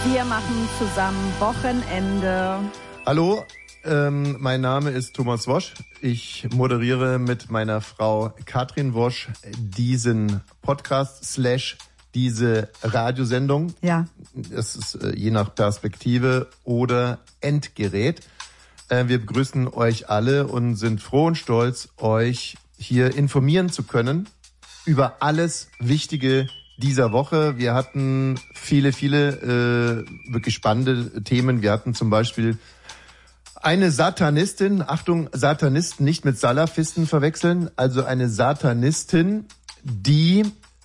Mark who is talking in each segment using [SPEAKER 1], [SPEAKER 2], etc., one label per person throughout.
[SPEAKER 1] Wir machen zusammen Wochenende.
[SPEAKER 2] Hallo, mein Name ist Thomas Wosch. Ich moderiere mit meiner Frau Katrin Wosch diesen Podcast / diese Radiosendung.
[SPEAKER 1] Ja.
[SPEAKER 2] Das ist je nach Perspektive oder Endgerät. Wir begrüßen euch alle und sind froh und stolz, euch hier informieren zu können über alles Wichtige dieser Woche. Wir hatten viele wirklich spannende Themen. Wir hatten zum Beispiel eine Satanistin, Achtung, Satanisten nicht mit Salafisten verwechseln, also eine Satanistin, die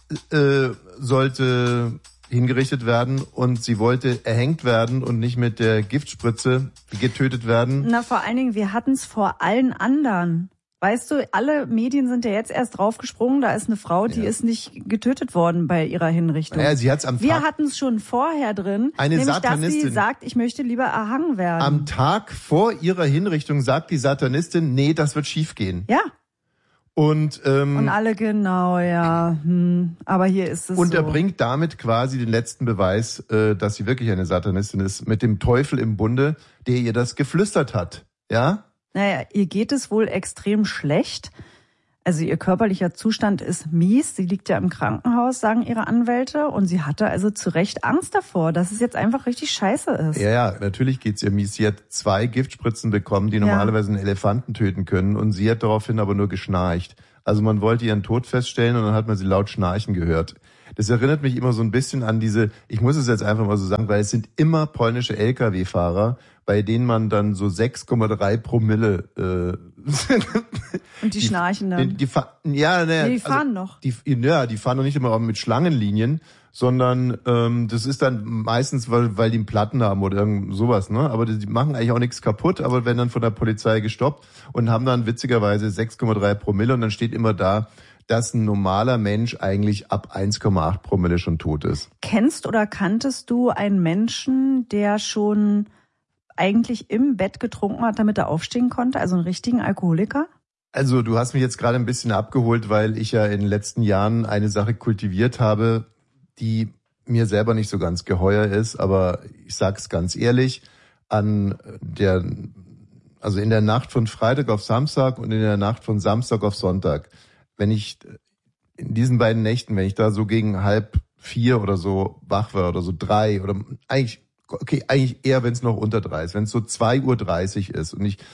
[SPEAKER 2] sollte hingerichtet werden und sie wollte erhängt werden und nicht mit der Giftspritze getötet werden.
[SPEAKER 1] Na, vor allen Dingen, wir hatten es vor allen anderen. Weißt du, alle Medien sind ja jetzt erst draufgesprungen, da ist eine Frau, die ist nicht getötet worden bei ihrer Hinrichtung.
[SPEAKER 2] Naja, sie hat's
[SPEAKER 1] Wir hatten es schon vorher drin,
[SPEAKER 2] eine
[SPEAKER 1] nämlich
[SPEAKER 2] Satanistin,
[SPEAKER 1] dass sie sagt, ich möchte lieber erhangen werden.
[SPEAKER 2] Am Tag vor ihrer Hinrichtung sagt die Satanistin, nee, das wird schiefgehen.
[SPEAKER 1] Ja.
[SPEAKER 2] Und
[SPEAKER 1] alle genau, ja. Aber hier ist es
[SPEAKER 2] und
[SPEAKER 1] so.
[SPEAKER 2] er bringt damit quasi den letzten Beweis, dass sie wirklich eine Satanistin ist, mit dem Teufel im Bunde, der ihr das geflüstert hat. Ja?
[SPEAKER 1] Naja, ihr geht es wohl extrem schlecht. Also ihr körperlicher Zustand ist mies. Sie liegt ja im Krankenhaus, sagen ihre Anwälte. Und sie hatte also zu Recht Angst davor, dass es jetzt einfach richtig scheiße ist.
[SPEAKER 2] Ja, natürlich geht's ihr mies. Sie hat 2 Giftspritzen bekommen, die normalerweise einen Elefanten töten können. Und sie hat daraufhin aber nur geschnarcht. Also man wollte ihren Tod feststellen und dann hat man sie laut schnarchen gehört. Das erinnert mich immer so ein bisschen an diese, ich muss es jetzt einfach mal so sagen, weil es sind immer polnische Lkw-Fahrer, bei denen man dann so 6,3 Promille
[SPEAKER 1] und die schnarchen dann.
[SPEAKER 2] Die fahren
[SPEAKER 1] noch.
[SPEAKER 2] Die fahren noch nicht immer mit Schlangenlinien, sondern das ist dann meistens, weil die einen Platten haben oder irgend sowas, ne? Aber die machen eigentlich auch nichts kaputt, aber werden dann von der Polizei gestoppt und haben dann witzigerweise 6,3 Promille und dann steht immer da, dass ein normaler Mensch eigentlich ab 1,8 Promille schon tot ist.
[SPEAKER 1] Kennst oder kanntest du einen Menschen, der schon eigentlich im Bett getrunken hat, damit er aufstehen konnte? Also einen richtigen Alkoholiker?
[SPEAKER 2] Also du hast mich jetzt gerade ein bisschen abgeholt, weil ich ja in den letzten Jahren eine Sache kultiviert habe, die mir selber nicht so ganz geheuer ist, aber ich sag's ganz ehrlich, in der Nacht von Freitag auf Samstag und in der Nacht von Samstag auf Sonntag, wenn ich in diesen beiden Nächten, wenn ich da so gegen 3:30 oder so wach war oder so 3 oder eigentlich eher, wenn es noch unter 3 ist, wenn es so 2:30 ist und ich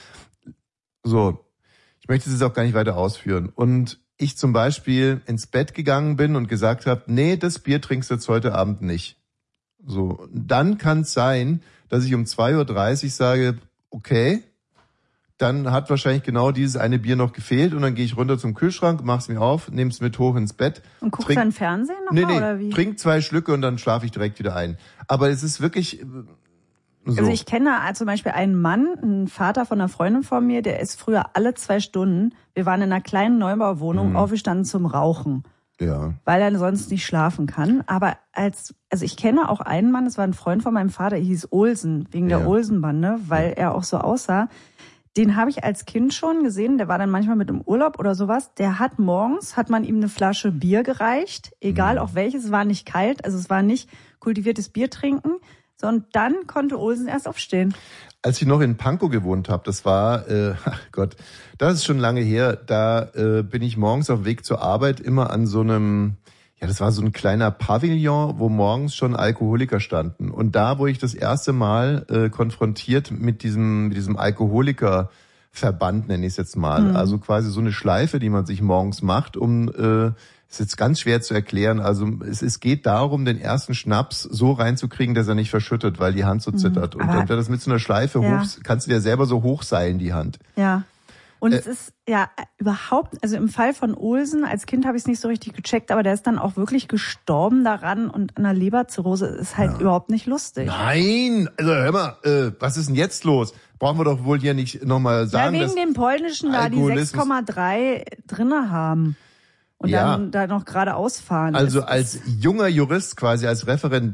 [SPEAKER 2] möchte es jetzt auch gar nicht weiter ausführen und ich zum Beispiel ins Bett gegangen bin und gesagt habe, nee, das Bier trinkst du jetzt heute Abend nicht. So, dann kann es sein, dass ich um 2:30 sage, okay, dann hat wahrscheinlich genau dieses eine Bier noch gefehlt und dann gehe ich runter zum Kühlschrank, mach's mir auf, nehm's mit hoch ins Bett.
[SPEAKER 1] Und guckst dann Fernsehen nochmal oder wie?
[SPEAKER 2] Trink 2 Schlücke und dann schlafe ich direkt wieder ein. Aber es ist wirklich so.
[SPEAKER 1] Also ich kenne zum Beispiel einen Mann, einen Vater von einer Freundin von mir, der ist früher alle 2 Stunden, wir waren in einer kleinen Neubauwohnung, aufgestanden zum Rauchen.
[SPEAKER 2] Ja.
[SPEAKER 1] Weil er sonst nicht schlafen kann. Aber ich kenne auch einen Mann, das war ein Freund von meinem Vater, er hieß Olsen, wegen der Olsen-Bande, weil er auch so aussah. Den habe ich als Kind schon gesehen, der war dann manchmal mit im Urlaub oder sowas. Der hat man ihm eine Flasche Bier gereicht, egal auch welches, es war nicht kalt, also es war nicht kultiviertes Bier trinken, sondern dann konnte Olsen erst aufstehen.
[SPEAKER 2] Als ich noch in Pankow gewohnt habe, das war, das ist schon lange her, da bin ich morgens auf dem Weg zur Arbeit immer an so einem, das war so ein kleiner Pavillon, wo morgens schon Alkoholiker standen. Und da wurde ich das erste Mal konfrontiert mit diesem Alkoholikerverband, nenne ich es jetzt mal. Also quasi so eine Schleife, die man sich morgens macht, ist jetzt ganz schwer zu erklären. Also es geht darum, den ersten Schnaps so reinzukriegen, dass er nicht verschüttet, weil die Hand so zittert. Und wenn das mit so einer Schleife kannst du dir selber so hochseilen, die Hand.
[SPEAKER 1] Ja. Und es ist überhaupt, also im Fall von Olsen, als Kind habe ich es nicht so richtig gecheckt, aber der ist dann auch wirklich gestorben daran und an einer Leberzirrhose ist halt überhaupt nicht lustig.
[SPEAKER 2] Nein, also hör mal, was ist denn jetzt los? Brauchen wir doch wohl hier nicht nochmal sagen,
[SPEAKER 1] wegen dem Polnischen da die 6,3 drinne haben. Und dann da noch gerade ausfahren.
[SPEAKER 2] Also als junger Jurist, quasi als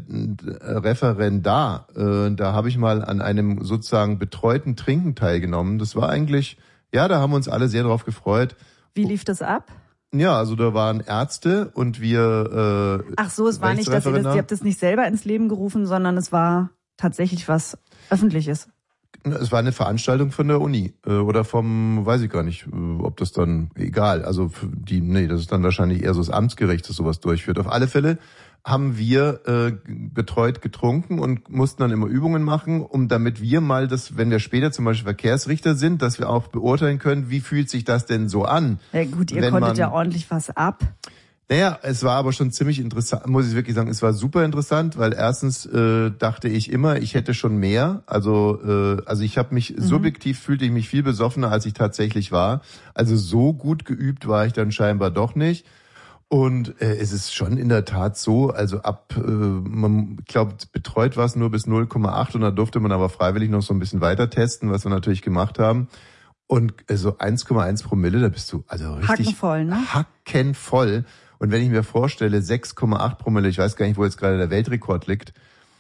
[SPEAKER 2] Referendar, da habe ich mal an einem sozusagen betreuten Trinken teilgenommen. Das war eigentlich, da haben wir uns alle sehr drauf gefreut.
[SPEAKER 1] Wie lief das ab?
[SPEAKER 2] Ja, also da waren Ärzte und wir
[SPEAKER 1] Ach so, es war nicht, dass ihr habt das nicht selber ins Leben gerufen, sondern es war tatsächlich was Öffentliches.
[SPEAKER 2] Es war eine Veranstaltung von der Uni oder vom, weiß ich gar nicht, ob das dann, egal, also das ist dann wahrscheinlich eher so das Amtsgericht, das sowas durchführt. Auf alle Fälle haben wir betreut getrunken und mussten dann immer Übungen machen, damit wir mal das, wenn wir später zum Beispiel Verkehrsrichter sind, dass wir auch beurteilen können, wie fühlt sich das denn so an.
[SPEAKER 1] Ja gut, ihr konntet ja ordentlich was ab.
[SPEAKER 2] Naja, es war aber schon ziemlich interessant, muss ich wirklich sagen, es war super interessant, weil erstens dachte ich immer, ich hätte schon mehr. Also ich habe mich, subjektiv fühlte ich mich viel besoffener, als ich tatsächlich war. Also so gut geübt war ich dann scheinbar doch nicht. Und es ist schon in der Tat so, also man glaubt, betreut war es nur bis 0,8 und da durfte man aber freiwillig noch so ein bisschen weiter testen, was wir natürlich gemacht haben. Und so 1,1 Promille, da bist du also richtig
[SPEAKER 1] hackenvoll, ne?
[SPEAKER 2] Hackenvoll. Und wenn ich mir vorstelle, 6,8 Promille, ich weiß gar nicht, wo jetzt gerade der Weltrekord liegt.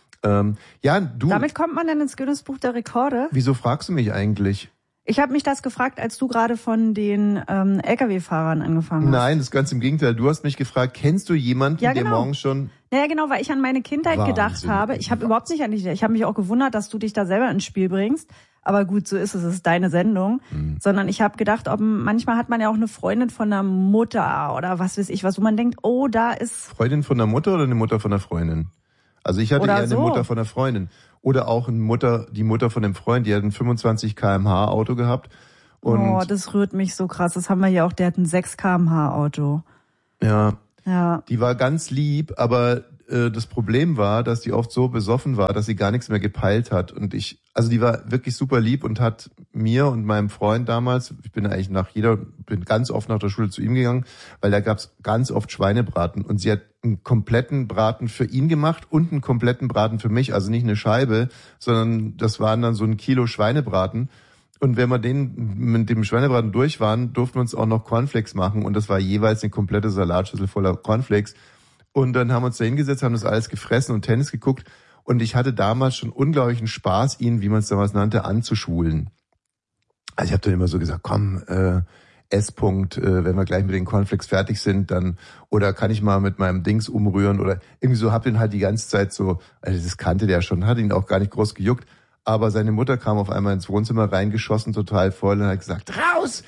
[SPEAKER 1] Damit kommt man dann ins Guinness-Buch der Rekorde?
[SPEAKER 2] Wieso fragst du mich eigentlich?
[SPEAKER 1] Ich habe mich das gefragt, als du gerade von den LKW-Fahrern angefangen hast.
[SPEAKER 2] Nein, das ist ganz im Gegenteil. Du hast mich gefragt, kennst du jemanden, der morgens schon...
[SPEAKER 1] Naja, genau, weil ich an meine Kindheit gedacht habe. Ich habe überhaupt nicht an dich. Ich habe mich auch gewundert, dass du dich da selber ins Spiel bringst. Aber gut, so ist es. Es ist deine Sendung. Sondern ich habe gedacht, manchmal hat man ja auch eine Freundin von der Mutter oder was weiß ich was, wo man denkt, oh, da ist...
[SPEAKER 2] Freundin von der Mutter oder eine Mutter von der Freundin? Also ich hatte eher eine Mutter von der Freundin. Oder auch die Mutter von dem Freund, die hat ein 25 km/h Auto gehabt. Und
[SPEAKER 1] das rührt mich so krass. Das haben wir hier auch, der hat ein 6 km/h Auto.
[SPEAKER 2] Ja. Die war ganz lieb, aber das Problem war, dass die oft so besoffen war, dass sie gar nichts mehr gepeilt hat. Und die war wirklich super lieb und hat mir und meinem Freund damals, ich bin eigentlich bin ganz oft nach der Schule zu ihm gegangen, weil da gab's ganz oft Schweinebraten und sie hat einen kompletten Braten für ihn gemacht und einen kompletten Braten für mich, also nicht eine Scheibe, sondern das waren dann so 1 Kilo Schweinebraten. Und wenn wir mit dem Schweinebraten durch waren, durften wir uns auch noch Cornflakes machen und das war jeweils eine komplette Salatschüssel voller Cornflakes. Und dann haben wir uns da hingesetzt, haben das alles gefressen und Tennis geguckt. Und ich hatte damals schon unglaublichen Spaß, ihn, wie man es damals nannte, anzuschulen. Also ich habe dann immer so gesagt, komm, S-Punkt, wenn wir gleich mit den Cornflakes fertig sind, dann, oder kann ich mal mit meinem Dings umrühren oder irgendwie so, hab den halt die ganze Zeit so, also das kannte der schon, hat ihn auch gar nicht groß gejuckt. Aber seine Mutter kam auf einmal ins Wohnzimmer reingeschossen, total voll und hat gesagt, raus,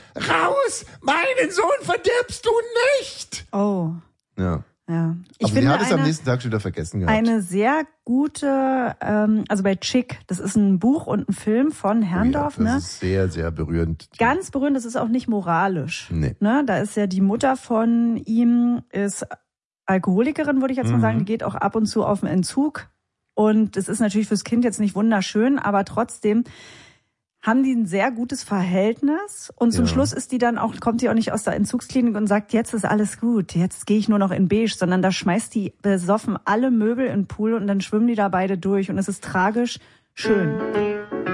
[SPEAKER 2] meinen Sohn verdirbst du nicht!
[SPEAKER 1] Oh.
[SPEAKER 2] Ja.
[SPEAKER 1] Ja.
[SPEAKER 2] Aber sie hat es am nächsten Tag schon wieder vergessen gehabt.
[SPEAKER 1] Eine sehr gute, also bei Chick, das ist ein Buch und ein Film von Herrndorf,
[SPEAKER 2] das ist sehr, sehr berührend.
[SPEAKER 1] Ganz berührend, das ist auch nicht moralisch.
[SPEAKER 2] Nee.
[SPEAKER 1] Ne? Da ist ja die Mutter von ihm, ist Alkoholikerin, würde ich jetzt mal sagen, die geht auch ab und zu auf den Entzug. Und das ist natürlich fürs Kind jetzt nicht wunderschön, aber trotzdem haben die ein sehr gutes Verhältnis und zum Schluss kommt die auch nicht aus der Entzugsklinik und sagt, jetzt ist alles gut, jetzt gehe ich nur noch in beige, sondern da schmeißt die besoffen alle Möbel in den Pool und dann schwimmen die da beide durch und es ist tragisch schön.